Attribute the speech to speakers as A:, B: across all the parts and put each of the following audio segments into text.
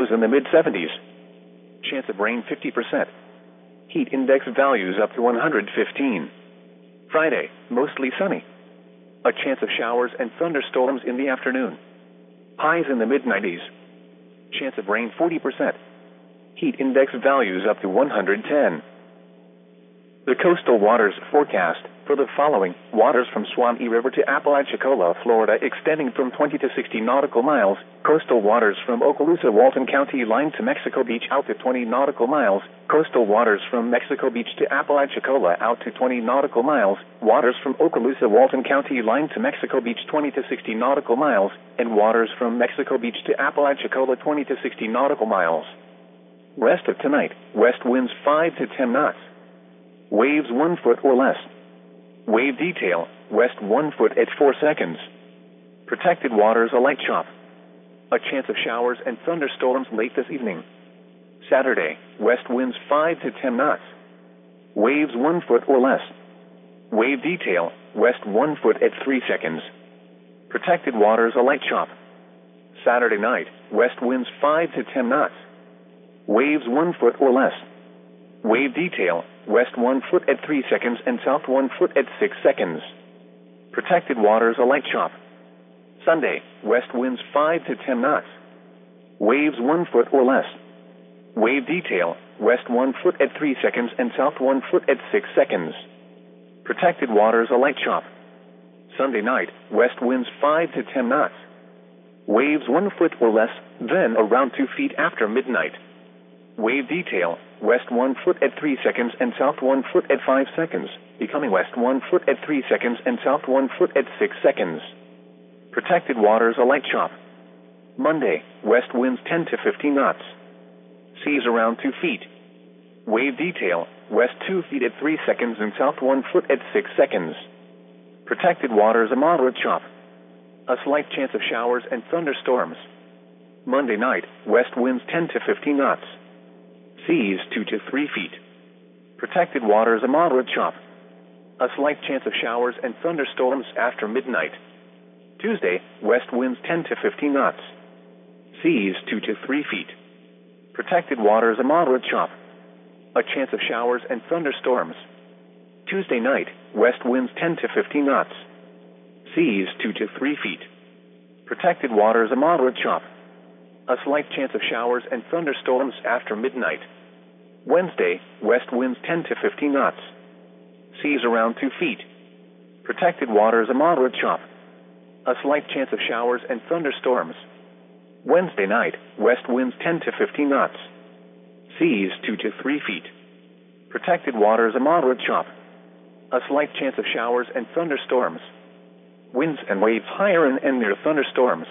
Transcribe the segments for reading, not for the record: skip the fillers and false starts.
A: lows in the mid-70s. Chance of rain 50%. Heat index values up to 115. Friday, mostly sunny. A chance of showers and thunderstorms in the afternoon. Highs in the mid-90s. Chance of rain 40%. Heat index values up to 110. The coastal waters forecast for the following: waters from Suwannee River to Apalachicola, Florida, extending from 20 to 60 nautical miles. Coastal waters from Okaloosa, Walton County line to Mexico Beach out to 20 nautical miles. Coastal waters from Mexico Beach to Apalachicola out to 20 nautical miles. Waters from Okaloosa, Walton County line to Mexico Beach 20 to 60 nautical miles. And waters from Mexico Beach to Apalachicola 20 to 60 nautical miles. Rest of tonight, west winds 5 to 10 knots. Waves 1 foot or less. Wave detail, west 1 foot at 4 seconds. Protected waters a light chop. A chance of showers and thunderstorms late this evening. Saturday, west winds 5 to 10 knots. Waves 1 foot or less. Wave detail, west 1 foot at 3 seconds. Protected waters a light chop. Saturday night, west winds 5 to 10 knots. Waves 1 foot or less. Wave detail, west 1 foot at 3 seconds and south 1 foot at 6 seconds. Protected waters a light chop. Sunday, west winds 5 to 10 knots. Waves 1 foot or less. Wave detail, west 1 foot at 3 seconds and south 1 foot at 6 seconds. Protected waters a light chop. Sunday night, west winds 5 to 10 knots. Waves 1 foot or less, then around 2 feet after midnight. Wave detail, west 1 foot at 3 seconds and south 1 foot at 5 seconds, becoming west 1 foot at 3 seconds and south 1 foot at 6 seconds. Protected waters a light chop. Monday, west winds 10 to 15 knots. Seas around 2 feet. Wave detail, west 2 feet at 3 seconds and south 1 foot at 6 seconds. Protected waters a moderate chop. A slight chance of showers and thunderstorms. Monday night, west winds 10 to 15 knots. Seas 2 to 3 feet. Protected waters a moderate chop. A slight chance of showers and thunderstorms after midnight. Tuesday, west winds 10 to 15 knots. Seas 2 to 3 feet. Protected waters a moderate chop. A chance of showers and thunderstorms. Tuesday night, west winds 10 to 15 knots. Seas 2 to 3 feet. Protected waters a moderate chop. A slight chance of showers and thunderstorms after midnight. Wednesday, west winds 10 to 15 knots. Seas around 2 feet. Protected waters a moderate chop. A slight chance of showers and thunderstorms. Wednesday night, west winds 10 to 15 knots. Seas 2 to 3 feet. Protected waters a moderate chop. A slight chance of showers and thunderstorms. Winds and waves higher and near thunderstorms.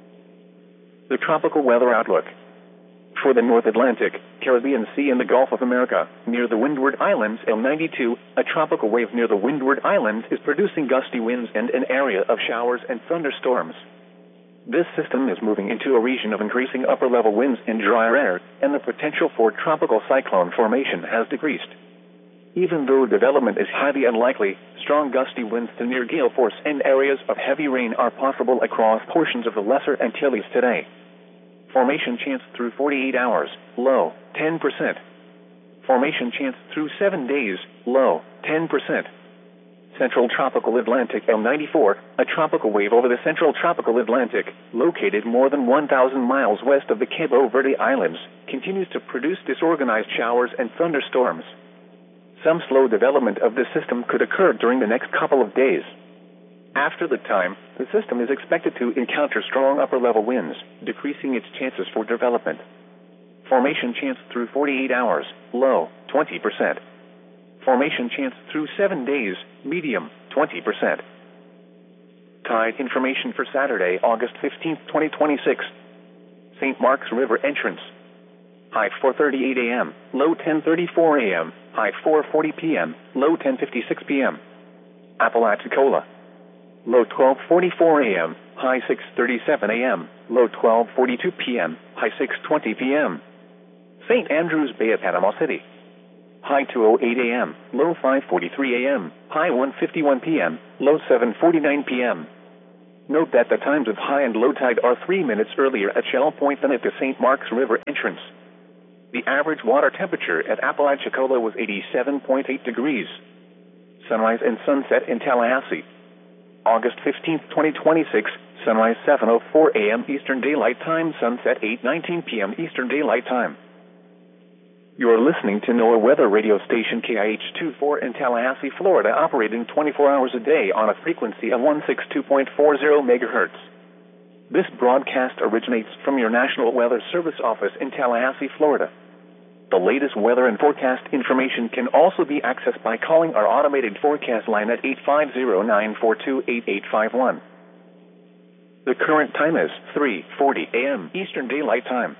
A: The tropical weather outlook. For the North Atlantic, Caribbean Sea and the Gulf of America, near the Windward Islands, L92, a tropical wave near the Windward Islands is producing gusty winds and an area of showers and thunderstorms. This system is moving into a region of increasing upper-level winds and drier air, and the potential for tropical cyclone formation has decreased. Even though development is highly unlikely, strong gusty winds to near gale force and areas of heavy rain are possible across portions of the Lesser Antilles today. Formation chance through 48 hours, low, 10%. Formation chance through 7 days, low, 10%. Central Tropical Atlantic L94, a tropical wave over the Central Tropical Atlantic, located more than 1,000 miles west of the Cabo Verde Islands, continues to produce disorganized showers and thunderstorms. Some slow development of this system could occur during the next couple of days. After the time, the system is expected to encounter strong upper-level winds, decreasing its chances for development. Formation chance through 48 hours, low, 20%. Formation chance through 7 days, medium, 20%. Tide information for Saturday, August 15, 2026. St. Mark's River entrance. High 4:38 a.m., low 10:34 a.m., high 4:40 p.m., low 10:56 p.m. Apalachicola. Low 12:44 a.m., high 6:37 a.m., low 12:42 p.m., high 6:20 p.m. St. Andrews Bay at Panama City. High 2:08 a.m., low 5:43 a.m., high 1:51 p.m., low 7:49 p.m. Note that the times of high and low tide are 3 minutes earlier at Shell Point than at the St. Marks River entrance. The average water temperature at Apalachicola was 87.8 degrees. Sunrise and sunset in Tallahassee. August 15, 2026, sunrise 7:04 a.m. Eastern Daylight Time, sunset 8:19 p.m. Eastern Daylight Time. You're listening to NOAA weather radio station KIH-24 in Tallahassee, Florida, operating 24 hours a day on a frequency of 162.40 MHz. This broadcast originates from your National Weather Service office in Tallahassee, Florida. The latest weather and forecast information can also be accessed by calling our automated forecast line at 850-942-8851. The current time is 3:40 a.m. Eastern Daylight Time.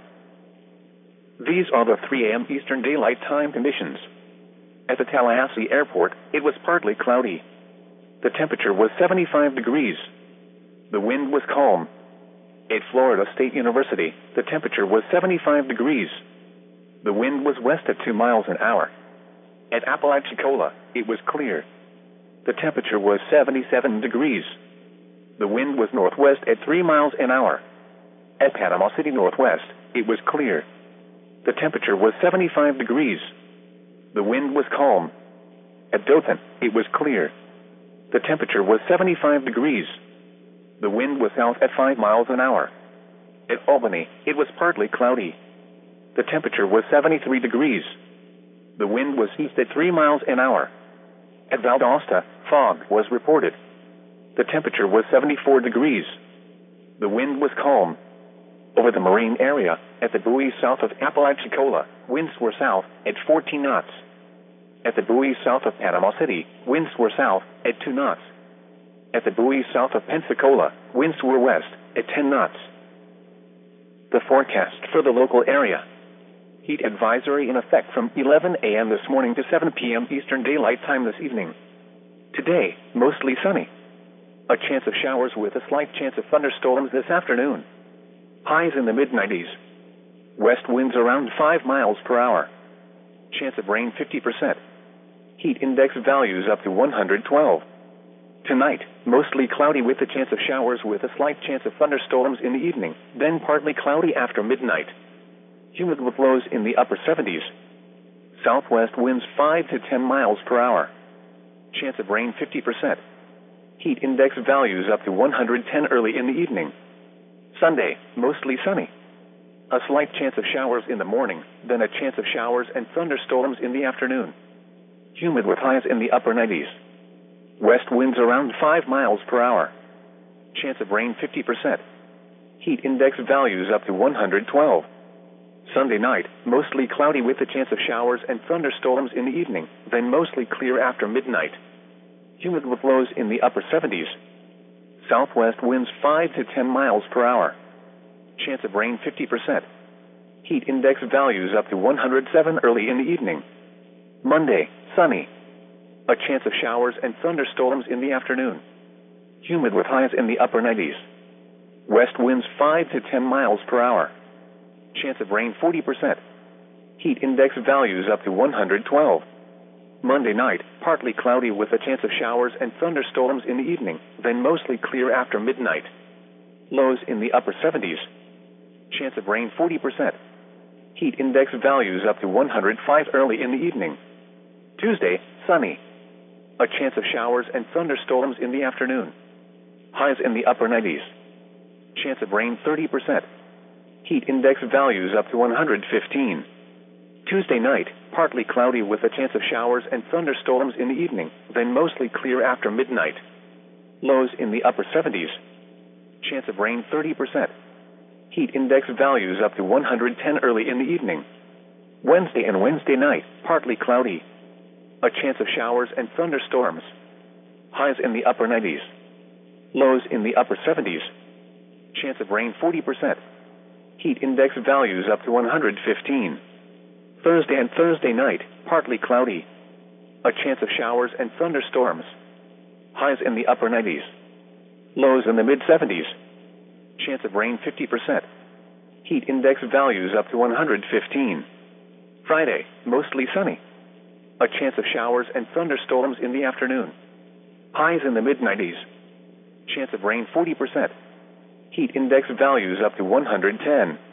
A: These are the 3 a.m. Eastern Daylight Time conditions. At the Tallahassee Airport, it was partly cloudy. The temperature was 75 degrees. The wind was calm. At Florida State University, the temperature was 75 degrees. The wind was west at 2 miles an hour. At Apalachicola, it was clear. The temperature was 77 degrees. The wind was northwest at 3 miles an hour. At Panama City Northwest, it was clear. The temperature was 75 degrees. The wind was calm. At Dothan, it was clear. The temperature was 75 degrees. The wind was south at 5 miles an hour. At Albany, it was partly cloudy. The temperature was 73 degrees. The wind was east at 3 miles an hour. At Valdosta, fog was reported. The temperature was 74 degrees. The wind was calm. Over the marine area, at the buoy south of Apalachicola, winds were south at 14 knots. At the buoy south of Panama City, winds were south at 2 knots. At the buoy south of Pensacola, winds were west at 10 knots. The forecast for the local area. Heat advisory in effect from 11 a.m. this morning to 7 p.m. Eastern Daylight Time this evening. Today, mostly sunny. A chance of showers with a slight chance of thunderstorms this afternoon. Highs in the mid-90s. West winds around 5 miles per hour. Chance of rain 50%. Heat index values up to 112. Tonight, mostly cloudy with a chance of showers with a slight chance of thunderstorms in the evening, then partly cloudy after midnight. Humid with lows in the upper 70s. Southwest winds 5 to 10 miles per hour. Chance of rain 50%. Heat index values up to 110 early in the evening. Sunday, mostly sunny. A slight chance of showers in the morning, then a chance of showers and thunderstorms in the afternoon. Humid with highs in the upper 90s. West winds around 5 miles per hour. Chance of rain 50%. Heat index values up to 112. Sunday night, mostly cloudy with a chance of showers and thunderstorms in the evening, then mostly clear after midnight. Humid with lows in the upper 70s. Southwest winds 5 to 10 miles per hour. Chance of rain 50%. Heat index values up to 107 early in the evening. Monday, sunny. A chance of showers and thunderstorms in the afternoon. Humid with highs in the upper 90s. West winds 5 to 10 miles per hour. Chance of rain 40%. Heat index values up to 112. Monday night, partly cloudy with a chance of showers and thunderstorms in the evening, then mostly clear after midnight. Lows in the upper 70s. Chance of rain 40%. Heat index values up to 105 early in the evening. Tuesday, sunny. A chance of showers and thunderstorms in the afternoon. Highs in the upper 90s. Chance of rain 30%. Heat index values up to 115. Tuesday night, partly cloudy with a chance of showers and thunderstorms in the evening, then mostly clear after midnight. Lows in the upper 70s. Chance of rain 30%. Heat index values up to 110 early in the evening. Wednesday and Wednesday night, partly cloudy. A chance of showers and thunderstorms. Highs in the upper 90s. Lows in the upper 70s. Chance of rain 40%. Heat index values up to 115. Thursday and Thursday night, partly cloudy. A chance of showers and thunderstorms. Highs in the upper 90s. Lows in the mid-70s. Chance of rain 50%. Heat index values up to 115. Friday, mostly sunny. A chance of showers and thunderstorms in the afternoon. Highs in the mid-90s. Chance of rain 40%. Heat index values up to 110.